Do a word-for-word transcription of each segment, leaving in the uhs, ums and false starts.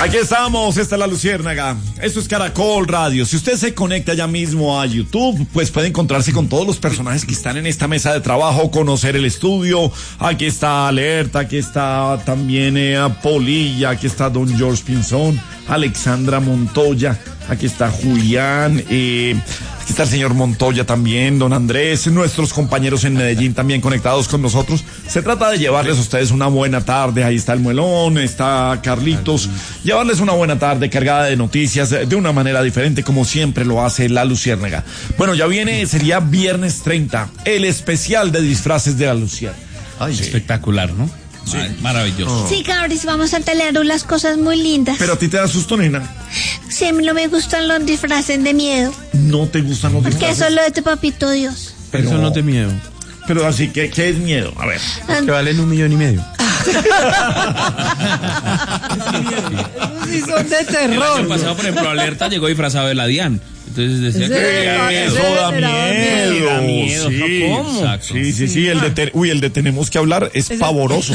Aquí estamos, esta es La Luciérnaga. Esto es Caracol Radio. Si usted se conecta ya mismo a YouTube, pues puede encontrarse con todos los personajes que están en esta mesa de trabajo, conocer el estudio. Aquí está Alerta, aquí está también eh, Polilla, aquí está Don George Pinzón, Alexandra Montoya, aquí está Julián, eh, aquí está el señor Montoya también, don Andrés, nuestros compañeros en Medellín también conectados con nosotros. Se trata de llevarles a ustedes una buena tarde. Ahí está el Muelón, está Carlitos. Llevarles una buena tarde cargada de noticias de una manera diferente, como siempre lo hace La Luciérnaga. Bueno, ya viene, sería viernes treinta, el especial de disfraces de La Luciérnaga. Ay, sí. Espectacular, ¿no? Sí. Maravilloso. Sí, cabris, vamos a tener unas cosas muy lindas. Pero a ti te da susto, nena. Sí, no me gustan los disfraces de miedo. No te gustan los disfraces. Porque eso es lo de tu papito Dios. Pero eso no es de miedo. Pero así que, ¿qué es miedo? A ver. Es que valen un millón y medio. Sí, son de terror. El año pasado, por ejemplo, Alerta llegó disfrazado de la DIAN. Entonces decía Ese que era- Eso ese da era miedo. miedo. da miedo. Sí, ¿Cómo? exacto. Sí, sí, sí. El de te- uy, el de tenemos que hablar es pavoroso.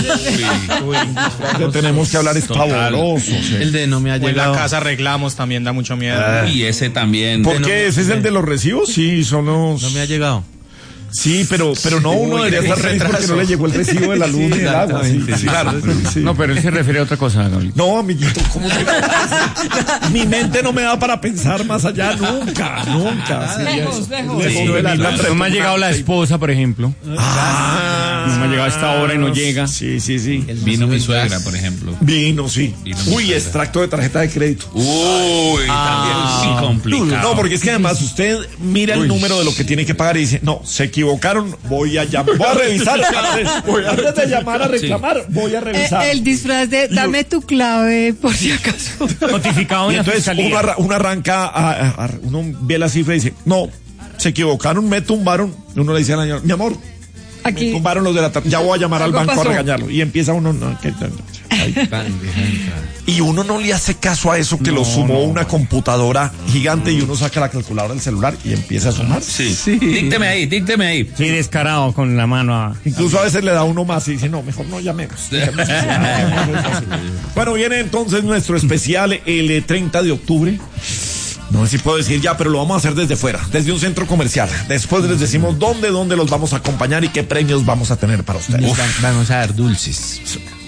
El de tenemos que hablar es pavoroso. Sí. El de no me ha O en la llegado. casa arreglamos también da mucho miedo. Y ese también. ¿Por qué? ¿Ese es el de los recibos? Sí, son los... No me ha llegado. Sí, pero, pero no, uno Uy, debería estar feliz porque no le llegó el recibo de la luz ni del agua. Sí, exactamente, sí. claro. Sí. No, pero él se refiere a otra cosa, Gabriel. No, amiguito, ¿cómo te... Mi mente no me da para pensar más allá nunca, nunca. Sí, Lejos, eso. lejos. Lejos Sí, de la- no, no me ha llegado la esposa, por ejemplo. Ah, No me ha llegado a esta hora y no llega. Sí, sí, sí. Vino mi suegra, por ejemplo. Vino, sí. Vino Uy, muy extracto de tarjeta de crédito. Uy, también sí complicado. No, porque es que además usted mira el número de lo que tiene que pagar y dice, no, se equivocaron, voy a llamar, voy a revisar. Voy a- antes de llamar a reclamar, voy a Eh, revisar. el disfraz de dame tu clave por si acaso. Notificado Y en la entonces fiscalía. uno, arra- uno arranca, a, a- a- uno ve la cifra y dice, no, se equivocaron, me tumbaron. Y uno le dice a la señora, mi amor, me Aquí. tumbaron los de la tarjeta, ya voy a llamar al Algo banco pasó. a regañarlo. Y empieza uno, no, que- ay. Y uno no le hace caso a eso que lo sumó una computadora gigante y uno saca la calculadora del celular y empieza a sumar. Sí. Dícteme ahí, dícteme ahí. Sí, descarado con la mano a... Incluso a veces le da uno más y dice, no, mejor no llamemos. Bueno, viene entonces nuestro especial el treinta de octubre. No sé si puedo decir ya, pero lo vamos a hacer desde fuera, desde un centro comercial. Después les decimos dónde, dónde los vamos a acompañar y qué premios vamos a tener para ustedes. Vamos a dar dulces.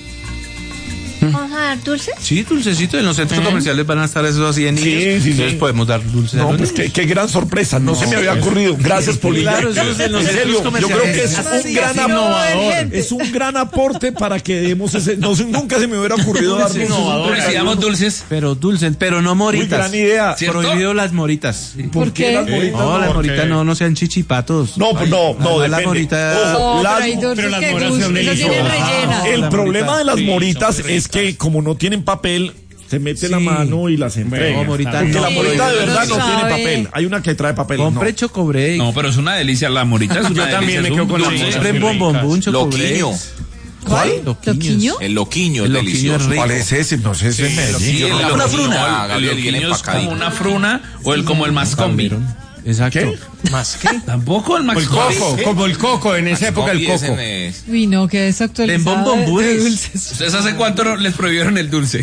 ¿Vamos a dar dulces? Sí, dulcecitos. En los centros comerciales van a estar esos así en Sí, niños. sí, sí. Entonces podemos dar dulces. a No, los pues niños. qué, qué gran sorpresa, no, se me había ocurrido. Gracias, Polilla. Claro, eso es en los En serio, centros yo creo que es comerciales. un gran Así, innovador. gente. Es un gran aporte para que demos ese. No, sé, nunca se me hubiera ocurrido dar dulces. Pero si damos dulces. Pero dulces, pero no Muy moritas. gran idea. ¿Cierto? Prohibido las moritas. ¿Por qué qué? las moritas? No, las ¿por moritas qué? no, no sean chichipatos. No, pues no, no, Además, la depende. morita- Ojo, No, las- pero hay dulces pero las que moras gustan, son esas tienen deliciosas. rellenas. El la problema morita. de las Sí, moritas son es que como no tienen papel, se mete la mano y las entrega. No, morita Porque no. la morita de Sí, verdad uno no tiene sabe. papel. Hay una que trae papel. Compre no. choco break. No, pero es una delicia la morita. Es una Yo también delicia, me es quedo un con la dulce. morita. Compren bombón, choco break. Loquiño. ¿Cuál? ¿Loquiño? El loquiño es El loquiño es delicioso. rico. ¿Cuál es ese? No sé, ese es Medellín. Sí, Yo el no- Una loquiño, fruna. El Gabriel, bien loquiño es como empacadito. una fruna o el como el mascombi. Exacto. ¿Qué? ¿Más qué? Tampoco el El mascombi. coco, como el coco, en esa época el Combi es coco. en, eh, Uy, no, que desactualizado En bombón de, de bus. dulces. ¿Ustedes hace cuánto no les prohibieron el dulce?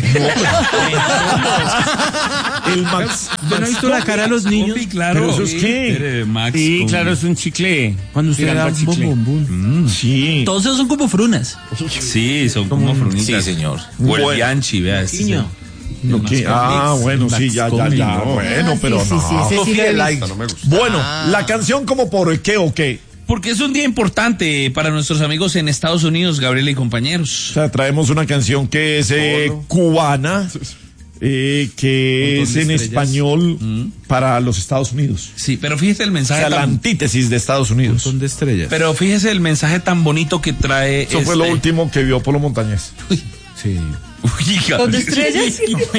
El Max. ¿Usted no ha visto la cara de los niños? Mascombi, claro. ¿Pero eso es qué? Eh, Max Sí, Combi. claro, es un chicle. Cuando usted Tirando da a chicle. bombón. Sí. Todos esos son como frunas. Sí, son como frunitas. Sí, señor. O el Bueno. Bianchi, vea. este es el- Lo que- ah, bueno, sí, ya, ya, ya. Bueno, Ah, pero sí, sí, no. sí, ese sí lo he visto. Bueno, la canción como por qué o qué. Porque es un día importante para nuestros amigos en Estados Unidos, Gabriel y O compañeros. sea, traemos una canción que es eh, cubana, eh, que es en español para los Estados Unidos. Sí, pero fíjese el O mensaje sea, la tan, antítesis de Estados Unidos. Son de estrellas. pero fíjese el mensaje tan bonito que trae. Eso fue este- lo último que vio Polo Montañez. Sí. Uy, ¿Son Gabriel. de estrellas?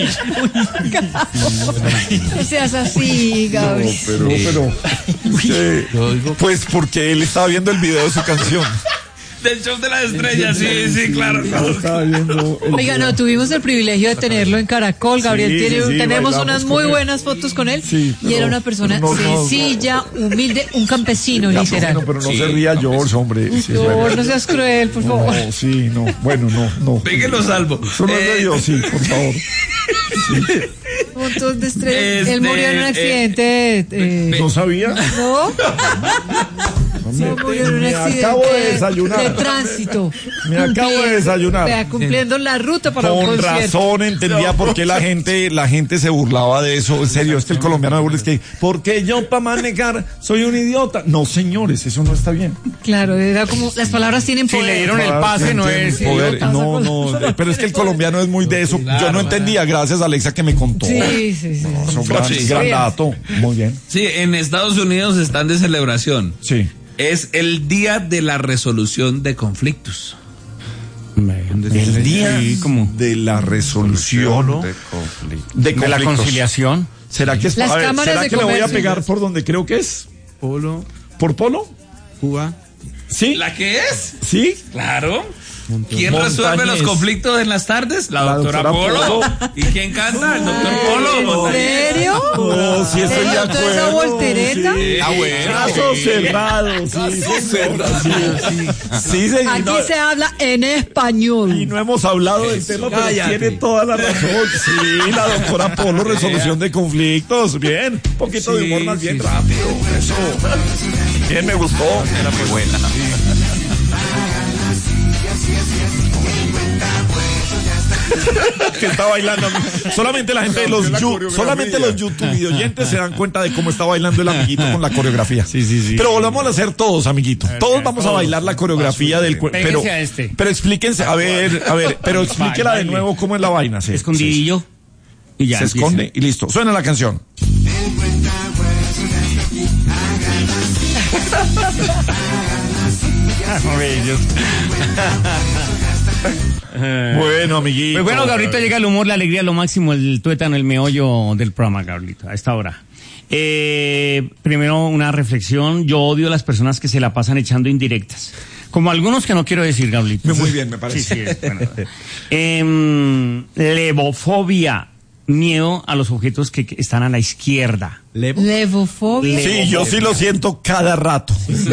No seas así, Gabriel. Pero, pero, usted- Yo digo- pues porque él estaba viendo el video de su canción. Del show de las estrellas, sí, sí, claro. Yo estaba viendo el- Oiga, no, tuvimos el privilegio de tenerlo en Caracol. Gabriel Sí, tiene, sí, sí, tenemos bailamos unas con muy él. buenas fotos con él. Sí, y pero- era una persona pero no, no, sencilla, humilde, un campesino, Ya, literal. bueno, pero no Sí, se ría George, hombre. Sí, Por bueno. no seas cruel, por favor. No, sí, no. Bueno, no, no. Péguelo salvo. Eso no es de Eh, Dios, sí, por favor. Un montón de estrellas. Este, Él murió en un eh, accidente. eh, ¿No sabía? ¿No? No, murió en un Me accidente acabo de desayunar. de tránsito. Me acabo de Cumpliendo- desayunar. vea, cumpliendo la ruta para un Con concierto. razón entendía por qué la gente, la gente se burlaba de eso. En serio, es que el colombiano me burla, es que, porque yo para manejar soy un idiota. No, señores, eso no está bien. Claro, era como las palabras tienen Si poder. le dieron el pase, no Tienen es poder. idiota. No, no, pero es que el colombiano es muy de eso. Yo no entendía, gracias a Alexa que me contó. Sí, sí, sí. Eso, gran, Sí. gran dato. Muy bien. Sí, en Estados Unidos están de celebración. Sí. Es el día de la resolución de conflictos. El día Sí, como de la resolución de de la conflictos. conciliación. ¿Será que es Las a ver, cámaras ¿será de que le voy a comercio. pegar por donde creo que es? Polo, ¿Por Polo? Cuba. ¿Sí? ¿La que es? ¿Sí? Claro. ¿Quién Montañés. resuelve los conflictos en las tardes? La, La doctora, doctora Polo. Polo. ¿Y quién canta? El doctor Polo. ¿En Montañés. serio? No, sí estoy de ¿Toda acuerdo. esa voltereta? Sí. Ah, bueno. Caso cerrado, sí, señora, sí, sí. Sí, señor. Aquí No, se habla en español. y no hemos hablado del tema, pero cállate. tiene toda la razón. Sí, la doctora Polo, resolución de conflictos. Bien, un poquito de humor más bien rápido. Eso. Bien, me gustó. Era muy buena. Que está bailando. Solamente la gente de los yu- solamente los YouTube videoyentes se dan cuenta de cómo está bailando el amiguito con la coreografía. Sí, sí, sí. Pero volvamos a hacer todos, amiguito. Todos vamos a bailar la coreografía del cue- pero Péguese a este. pero explíquense, a ver, a ver, pero explíquela de Baile. nuevo cómo es la vaina. Sí, Escondidillo. Y sí. ya. Se empieza. esconde y listo. Suena la canción. Bueno, amiguito. Pues bueno, Gabrielito, llega el humor, la alegría, lo máximo, el tuétano, el meollo del programa, Gabrielito, a esta hora. Eh, primero, una reflexión. Yo odio a las personas que se la pasan echando indirectas. Como algunos que no quiero decir, Gabrielito. Muy bien, me parece. Sí, sí, es bueno. Em, levofobia, miedo a los objetos que que están a la izquierda. Levofobia. Sí, yo sí lo siento cada rato.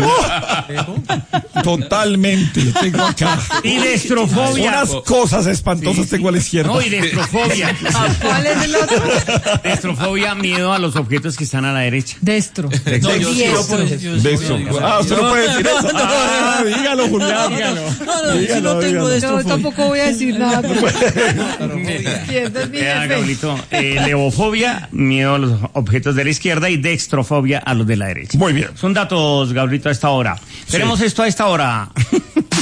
Totalmente. Tengo acá. Y destrofobia. Unas cosas espantosas tengo a la izquierda. No, y destrofobia. ¿A ¿Cuál es el otro? Destrofobia, miedo a los objetos que están a la derecha. Destro. No, yo sí lo Diestro. puedo- yo sí De puedo eso. decir. Ah, usted no puede decir eso. Ah, dígalo, Julián. Dígalo. Dígalo, dígalo. No, tampoco voy a decir nada. Izquierda es mi Vea, jefe. Gabrielito, eh, levofobia, miedo a los objetos de la izquierda y dextrofobia a los de la derecha. Muy bien. Son datos, Gabrielito, a esta hora. Tenemos esto a esta hora.